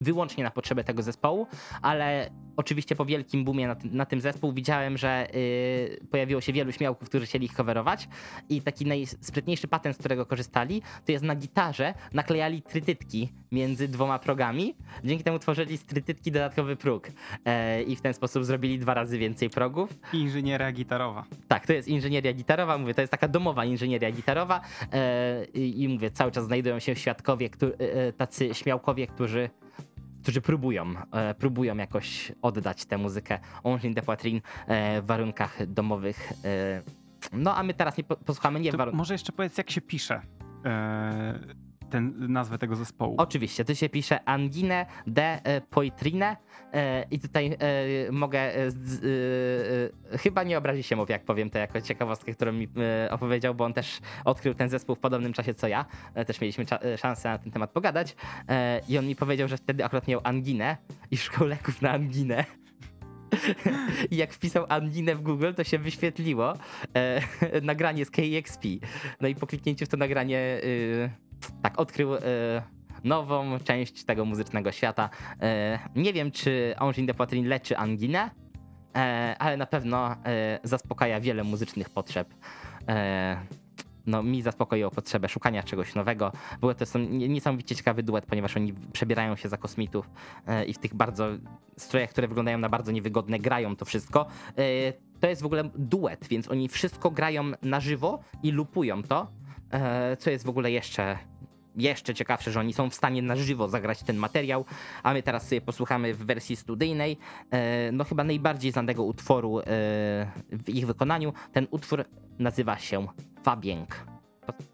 wyłącznie na potrzeby tego zespołu, ale oczywiście po wielkim boomie na tym zespół widziałem, że pojawiło się wielu śmiałków, którzy chcieli ich coverować i taki najsprytniejszy patent, z którego korzystali, to jest na gitarze naklejali trytytki między dwoma progami, dzięki temu tworzyli z trytytki dodatkowy próg i w ten sposób zrobili 2 razy więcej progów. Inżynieria gitarowa. Tak, to jest inżynieria gitarowa, mówię, to jest taka domowa inżynieria gitarowa i mówię, cały czas znajdują się świadkowie, tacy śmiałkowie, którzy próbują jakoś oddać tę muzykę Angine de Poitrine w warunkach domowych. No a my teraz nie posłuchamy nie w warunkach. Może jeszcze powiedz, jak się pisze nazwę tego zespołu. Oczywiście, to się pisze Angine de Poitrine i tutaj mogę, chyba nie obrazi się jak powiem to jako ciekawostkę, którą mi opowiedział, bo on też odkrył ten zespół w podobnym czasie co ja. Też mieliśmy szansę na ten temat pogadać i on mi powiedział, że wtedy akurat miał anginę i szukał leków na anginę. I jak wpisał anginę w Google, to się wyświetliło nagranie z KEXP. No i po kliknięciu w to nagranie tak odkrył nową część tego muzycznego świata. Nie wiem, czy Angine de Poitrine leczy anginę, ale na pewno zaspokaja wiele muzycznych potrzeb. No, mi zaspokoiło potrzebę szukania czegoś nowego. W ogóle to jest niesamowicie ciekawy duet, ponieważ oni przebierają się za kosmitów i w tych bardzo strojach, które wyglądają na bardzo niewygodne, grają to wszystko. To jest w ogóle duet, więc oni wszystko grają na żywo i lupują to, co jest w ogóle jeszcze ciekawsze, że oni są w stanie na żywo zagrać ten materiał, a my teraz sobie posłuchamy w wersji studyjnej, no chyba najbardziej znanego utworu w ich wykonaniu. Ten utwór nazywa się Fabieng.